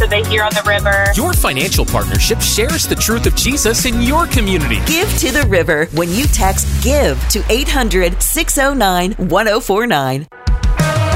today here on the river. Your financial partnership shares the truth of Jesus in your community. Give to the River when you text GIVE to 800-609-1049.